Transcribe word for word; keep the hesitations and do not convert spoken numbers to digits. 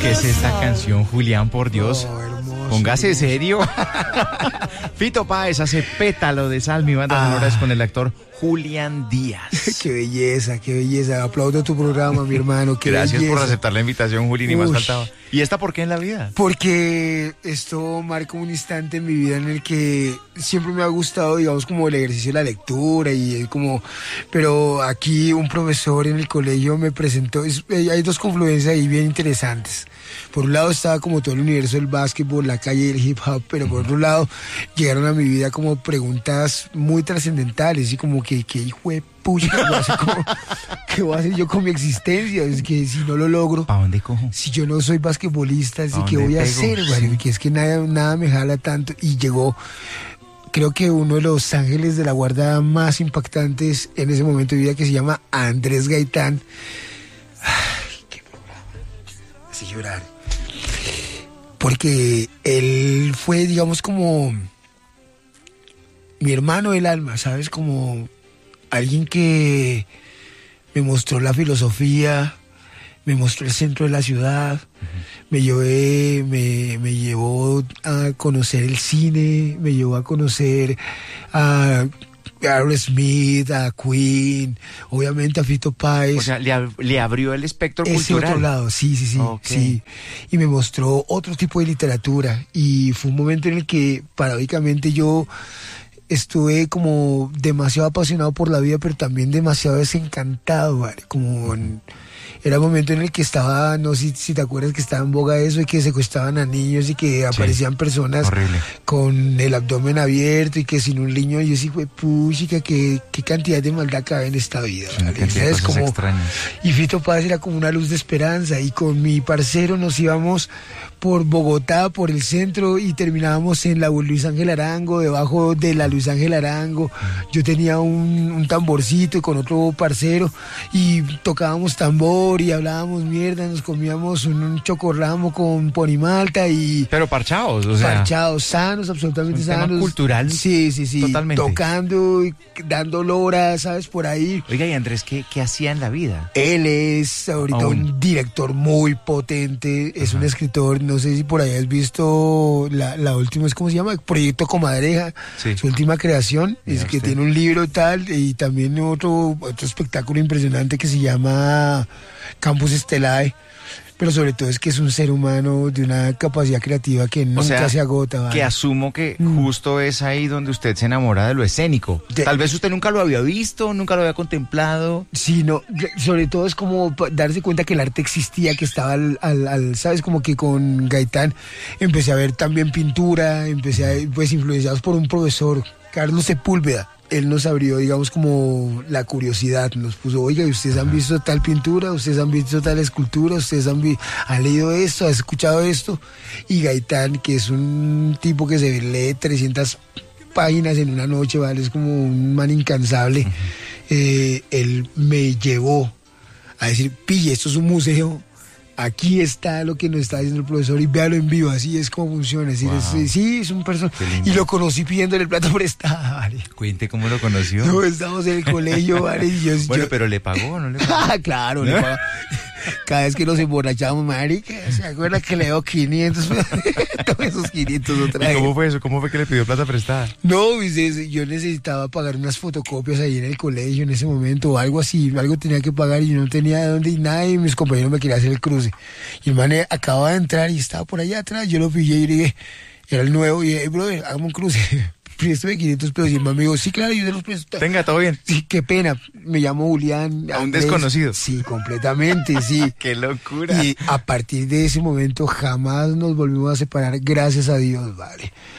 ¿Qué es esta canción, Julián, por Dios? Oh, hermoso. Póngase serio. Fito Páez hace Pétalo de Sal, mi banda sonora es con el actor Julián Díaz. Qué belleza, qué belleza. Aplaudo tu programa, mi hermano. Qué Gracias belleza. por aceptar la invitación, Juli, ni más Ush. faltaba. ¿Y esta por qué en la vida? Porque esto marca un instante en mi vida en el que siempre me ha gustado, digamos, como el ejercicio de la lectura y es como, pero aquí un profesor en el colegio me presentó, es- hay dos confluencias ahí bien interesantes. Por un lado estaba como todo el universo del básquetbol, la calle y el hip hop, pero por otro lado llegaron a mi vida como preguntas muy trascendentales y como que, que hijo de pucha, ¿qué voy a hacer, como- qué voy a hacer yo con mi existencia? Es que si no lo logro, ¿Para dónde cojo? si yo no soy basquetbolista, así ¿A que dónde voy a pego? hacer, Sí. Mario, que es que nada, nada me jala tanto. Y llegó, creo que uno de los ángeles de la guarda más impactantes en ese momento de vida, que se llama Andrés Gaitán. Ay, qué programa. Así llorar. Porque él fue, digamos, como mi hermano del alma, ¿sabes? Como alguien que me mostró la filosofía, me mostró el centro de la ciudad, me llevé, me, me llevó a conocer el cine, me llevó a conocer a Aerosmith, a Queen, obviamente a Fito Páez. O sea, le, ab- le abrió el espectro Ese cultural. otro lado, sí, sí, sí, Ok. sí. Y me mostró otro tipo de literatura. Y fue un momento en el que, paradójicamente, yo estuve como demasiado apasionado por la vida, pero también demasiado desencantado, ¿vale? Como en- era un momento en el que estaba, no sé si, si te acuerdas que estaba en boga eso y que secuestraban a niños y que aparecían personas Horrible. con el abdomen abierto y que sin un niño, y yo sí fue, puchica, qué, qué cantidad de maldad cabe en esta vida. Una ¿vale? cantidad de ¿Sabes? cosas Como- extrañas. y Fito Páez era como una luz de esperanza y con mi parcero nos íbamos por Bogotá, por el centro y terminábamos en la Luis Ángel Arango, debajo de la Luis Ángel Arango. Yo tenía un, un tamborcito con otro parcero y tocábamos tambor y hablábamos mierda, nos comíamos un, un chocorramo con ponimalta y Pero parchados, o sea. parchados, sanos, absolutamente un tema sanos. cultural Sí, sí, sí. totalmente. Tocando, y dando lora, ¿sabes? Por ahí. Oiga, y Andrés, ¿qué, qué hacía en la vida? Él es ahorita Aún. un director muy potente, es un escritor, no sé si por ahí has visto la, la última, ¿cómo se llama? Proyecto Comadreja, Sí. su última creación, Mira es que usted. tiene un libro y tal, y también otro, otro espectáculo impresionante que se llama Campus Estelae, pero sobre todo es que es un ser humano de una capacidad creativa que nunca sea, se agota. ¿vale? Que asumo que Mm. justo es ahí donde usted se enamora de lo escénico. De- Tal vez usted nunca lo había visto, nunca lo había contemplado. Sí, no, sobre todo es como pa- darse cuenta que el arte existía, que estaba al, al, al, ¿sabes? Como que con Gaitán empecé a ver también pintura, empecé a, pues influenciados por un profesor, Carlos Sepúlveda. Él nos abrió, digamos, como la curiosidad, nos puso, oiga, ¿y ustedes han visto tal pintura? ¿Ustedes han visto tal escultura? ¿Ustedes han, vi- han leído esto? ¿Han escuchado esto? Y Gaitán, que es un tipo que se lee trescientas páginas en una noche, ¿vale? Es como un man incansable. Eh, él me llevó a decir, pille, esto es un museo, aquí está lo que nos está diciendo el profesor y véalo en vivo, así es como funciona. Es decir, Wow. es- sí, es un personaje. Qué lindo. Y lo conocí pidiéndole plata prestada, ¿vale? Cuente cómo lo conoció. No, estábamos en el colegio, ¿vale? Y yo, Bueno, yo- pero le pagó, ¿no le pagó? Ah, claro, le pago. Cada vez que nos emborrachamos, marica, ¿se acuerda que le doy quinientos? Todos esos quinientos otra ¿Y vez. cómo fue eso? ¿Cómo fue que le pidió plata prestada? No, dices, yo necesitaba pagar unas fotocopias ahí en el colegio en ese momento o algo así, algo tenía que pagar y yo no tenía de dónde y nadie, y mis compañeros me querían hacer el cruce. Y el man eh, acababa de entrar y estaba por allá atrás, yo lo pillé y le dije, era el nuevo, y dije, hey, brother, hagamos un cruce, préstame quinientos pesos. Y el man me dijo, sí, claro, yo te los presto. Tenga, todo bien. Sí, qué pena, me llamo Julián. ¿A un Andrés. desconocido? Sí, completamente, sí. ¡Qué locura! Y a partir de ese momento jamás nos volvimos a separar, gracias a Dios, vale.